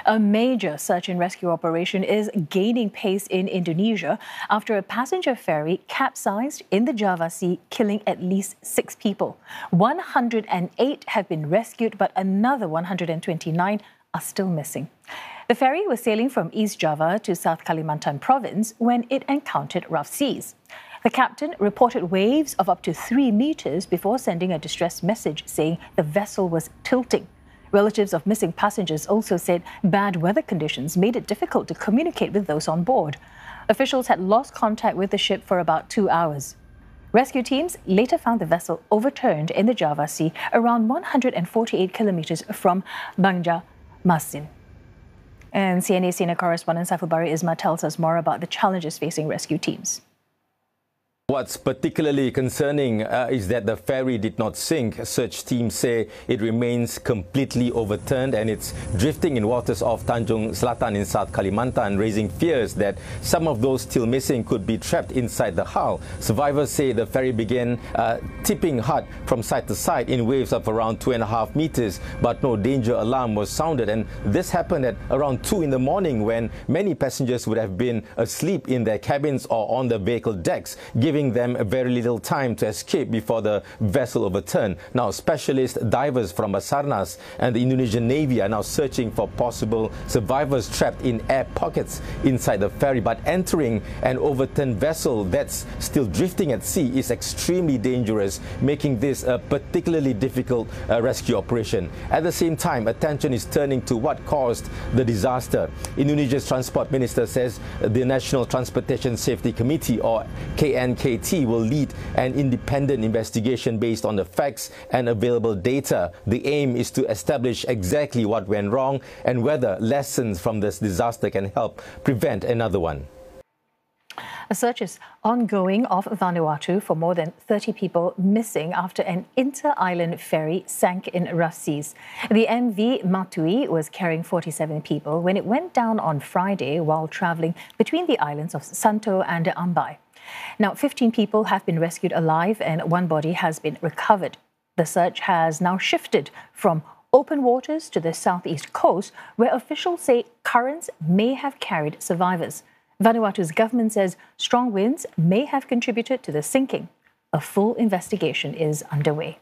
A major search and rescue operation is gaining pace in Indonesia after a passenger ferry capsized in the Java Sea, killing at least 6 people. 108 have been rescued, but another 129 are still missing. The ferry was sailing from East Java to South Kalimantan province when it encountered rough seas. The captain reported waves of up to 3 meters before sending a distress message saying the vessel was tilting. Relatives of missing passengers also said bad weather conditions made it difficult to communicate with those on board. Officials had lost contact with the ship for about 2 hours. Rescue teams later found the vessel overturned in the Java Sea around 148 kilometers from Banjarmasin. And CNA senior correspondent Saiful Bahri Isma tells us more about the challenges facing rescue teams. What's particularly concerning is that the ferry did not sink. Search teams say it remains completely overturned and it's drifting in waters off Tanjung Selatan in South Kalimantan, raising fears that some of those still missing could be trapped inside the hull. Survivors say the ferry began tipping hard from side to side in waves of around 2.5 meters, but no danger alarm was sounded. And this happened at around 2 in the morning when many passengers would have been asleep in their cabins or on the vehicle decks, giving them very little time to escape before the vessel overturned. Now, specialist divers from Basarnas and the Indonesian Navy are now searching for possible survivors trapped in air pockets inside the ferry. But entering an overturned vessel that's still drifting at sea is extremely dangerous, making this a particularly difficult rescue operation. At the same time, attention is turning to what caused the disaster. Indonesia's Transport Minister says the National Transportation Safety Committee, or KNKT, will lead an independent investigation based on the facts and available data. The aim is to establish exactly what went wrong and whether lessons from this disaster can help prevent another one. A search is ongoing off Vanuatu for more than 30 people missing after an inter-island ferry sank in rough seas. The MV Matui was carrying 47 people when it went down on Friday while travelling between the islands of Santo and Ambai. Now, 15 people have been rescued alive and 1 body has been recovered. The search has now shifted from open waters to the southeast coast, where officials say currents may have carried survivors. Vanuatu's government says strong winds may have contributed to the sinking. A full investigation is underway.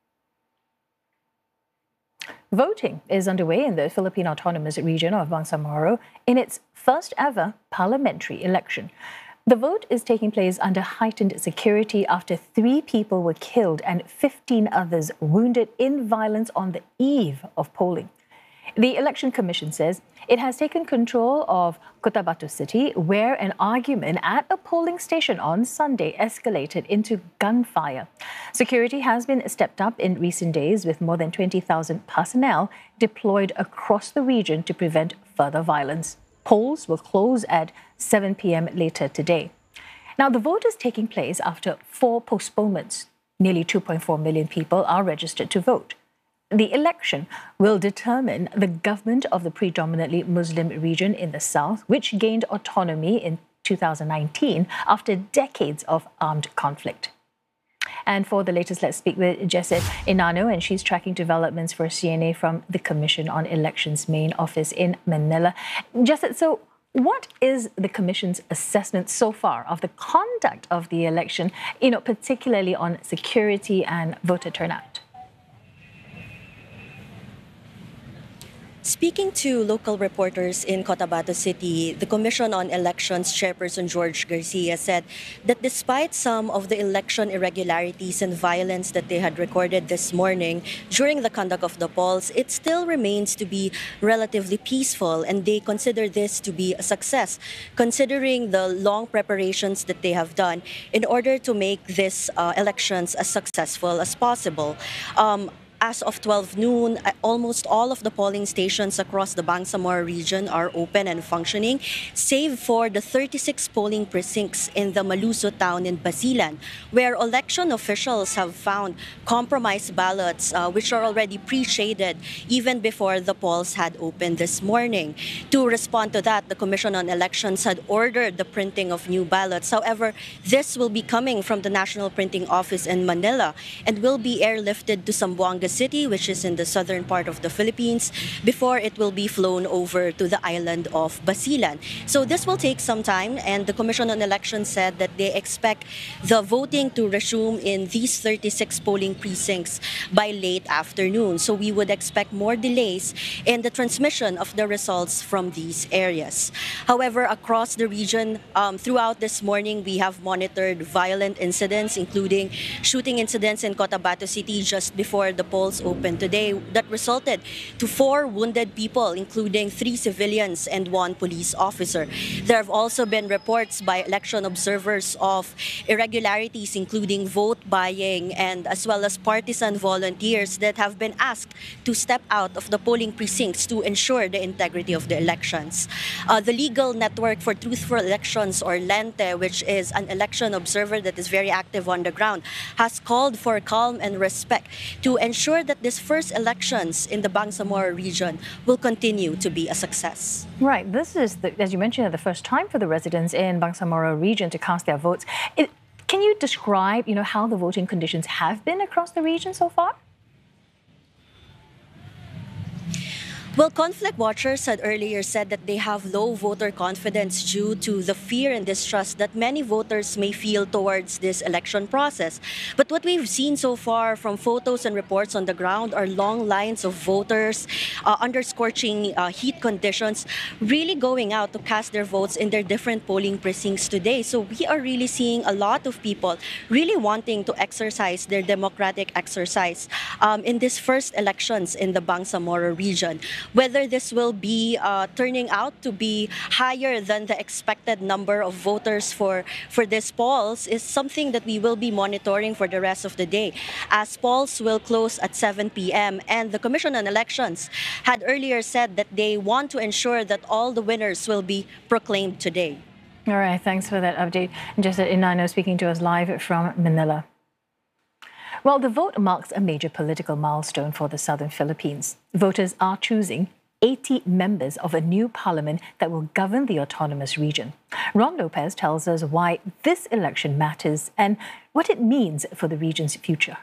Voting is underway in the Philippine Autonomous Region of Bangsamoro in its first ever parliamentary election. The vote is taking place under heightened security after 3 people were killed and 15 others wounded in violence on the eve of polling. The Election Commission says it has taken control of Kota Batu City, where an argument at a polling station on Sunday escalated into gunfire. Security has been stepped up in recent days with more than 20,000 personnel deployed across the region to prevent further violence. Polls will close at 7 p.m. later today. Now, the vote is taking place after 4 postponements. Nearly 2.4 million people are registered to vote. The election will determine the government of the predominantly Muslim region in the south, which gained autonomy in 2019 after decades of armed conflict. And for the latest, let's speak with Jesset Inano, and she's tracking developments for CNA from the Commission on Elections main office in Manila. Jesset, so what is the Commission's assessment so far of the conduct of the election, particularly on security and voter turnout? Speaking to local reporters in Cotabato City, the Commission on Elections chairperson George Garcia said that despite some of the election irregularities and violence that they had recorded this morning during the conduct of the polls, it still remains to be relatively peaceful, and they consider this to be a success, considering the long preparations that they have done in order to make this elections as successful as possible. As of 12 noon, almost all of the polling stations across the Bangsamoro region are open and functioning, save for the 36 polling precincts in the Maluso town in Basilan, where election officials have found compromised ballots which are already pre-shaded even before the polls had opened this morning. To respond to that, the Commission on Elections had ordered the printing of new ballots. However, this will be coming from the National Printing Office in Manila and will be airlifted to Zamboanga City, which is in the southern part of the Philippines, before it will be flown over to the island of Basilan. So this will take some time, and the Commission on Elections said that they expect the voting to resume in these 36 polling precincts by late afternoon. So we would expect more delays in the transmission of the results from these areas. However, across the region, throughout this morning, we have monitored violent incidents, including shooting incidents in Cotabato City just before the polls opened today that resulted to 4 wounded people, including 3 civilians and 1 police officer. There have also been reports by election observers of irregularities, including vote buying and as well as partisan volunteers that have been asked to step out of the polling precincts to ensure the integrity of the elections. The Legal Network for Truthful Elections, or LENTE, which is an election observer that is very active on the ground, has called for calm and respect to ensure that these first elections in the Bangsamoro region will continue to be a success. Right. This is, as you mentioned, the first time for the residents in Bangsamoro region to cast their votes. Can you describe, how the voting conditions have been across the region so far? Well, conflict watchers had earlier said that they have low voter confidence due to the fear and distrust that many voters may feel towards this election process. But what we've seen so far from photos and reports on the ground are long lines of voters under scorching heat conditions, really going out to cast their votes in their different polling precincts today. So we are really seeing a lot of people really wanting to exercise their democratic exercise in these first elections in the Bangsamoro region. Whether this will be turning out to be higher than the expected number of voters for these polls is something that we will be monitoring for the rest of the day, as polls will close at 7 p.m. And the Commission on Elections had earlier said that they want to ensure that all the winners will be proclaimed today. All right, thanks for that update. Jessica Inano speaking to us live from Manila. Well, the vote marks a major political milestone for the southern Philippines. Voters are choosing 80 members of a new parliament that will govern the autonomous region. Ron Lopez tells us why this election matters and what it means for the region's future.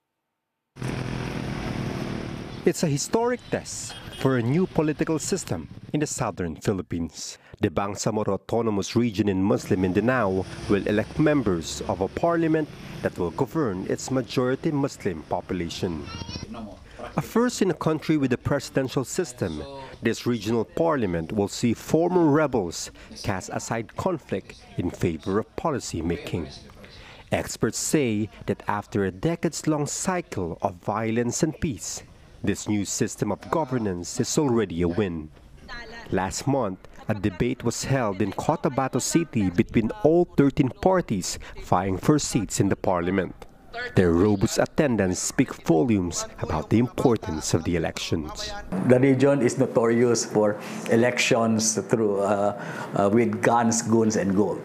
It's a historic test for a new political system in the southern Philippines. The Bangsamoro Autonomous Region in Muslim Mindanao will elect members of a parliament that will govern its majority Muslim population. A first in a country with a presidential system, this regional parliament will see former rebels cast aside conflict in favor of policy making. Experts say that after a decades-long cycle of violence and peace, this new system of governance is already a win. Last month, a debate was held in Cotabato City between all 13 parties vying for seats in the parliament. Their robust attendance speaks volumes about the importance of the elections. The region is notorious for elections through with guns, goons, and gold.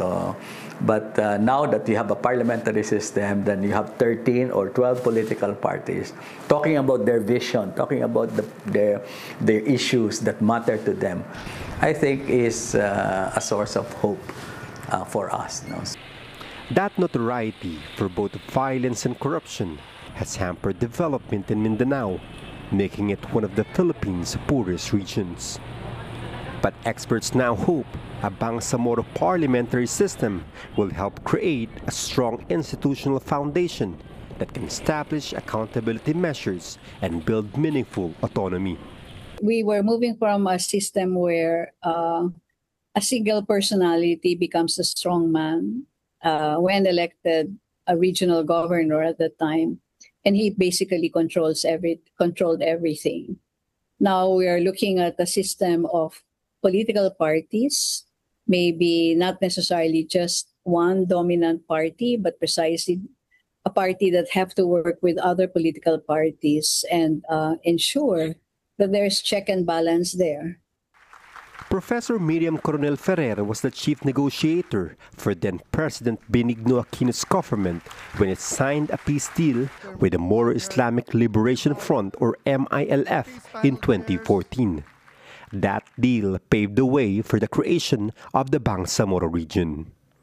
But now that we have a parliamentary system, then you have 13 or 12 political parties talking about their vision, talking about their issues that matter to them. I think is a source of hope for us. That notoriety for both violence and corruption has hampered development in Mindanao, making it one of the Philippines' poorest regions. But experts now hope a Bangsamoro parliamentary system will help create a strong institutional foundation that can establish accountability measures and build meaningful autonomy. We were moving from a system where a single personality becomes a strong man. When elected a regional governor at the time, and he basically controlled everything. Now we are looking at a system of political parties, maybe not necessarily just one dominant party, but precisely a party that have to work with other political parties and ensure that there's check and balance there. Professor Miriam Coronel Ferrer was the chief negotiator for then-President Benigno Aquino's government when it signed a peace deal with the Moro Islamic Liberation Front, or MILF, in 2014. That deal paved the way for the creation of the Bangsamoro region.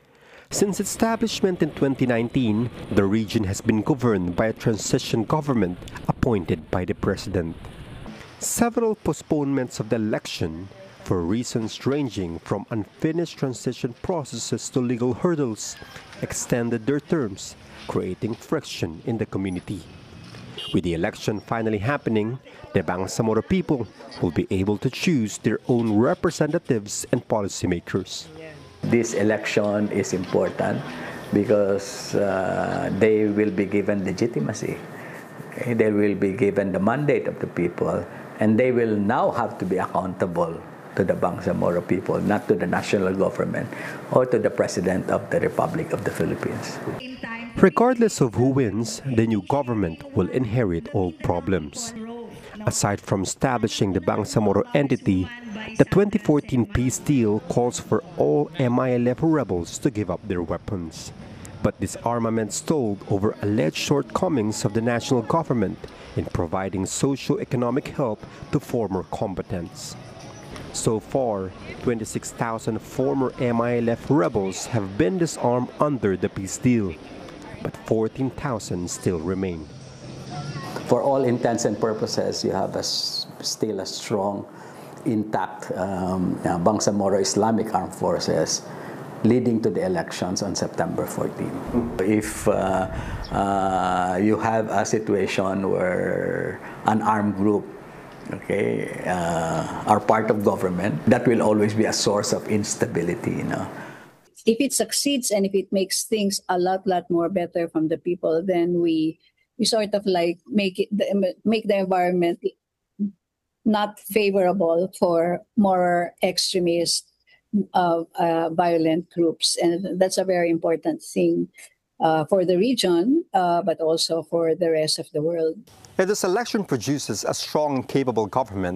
Since its establishment in 2019, the region has been governed by a transition government appointed by the president. Several postponements of the election, for reasons ranging from unfinished transition processes to legal hurdles, extended their terms, creating friction in the community. With the election finally happening, the Bangsamoro people will be able to choose their own representatives and policymakers. This election is important because they will be given legitimacy. Okay? They will be given the mandate of the people, and they will now have to be accountable to the Bangsamoro people, not to the national government or to the President of the Republic of the Philippines. Regardless of who wins, the new government will inherit old problems. Aside from establishing the Bangsamoro entity, the 2014 peace deal calls for all MILF rebels to give up their weapons. But disarmament stalled over alleged shortcomings of the national government in providing socio-economic help to former combatants. So far, 26,000 former MILF rebels have been disarmed under the peace deal, but 14,000 still remain. For all intents and purposes, you have still a strong, intact Bangsamoro Islamic Armed Forces leading to the elections on September 14. If you have a situation where an armed group are part of government, that will always be a source of instability. If it succeeds and if it makes things a lot more better from the people, then we sort of like make the environment not favorable for more extremist, violent groups, and that's a very important thing for the region, but also for the rest of the world. If this election produces a strong, capable government,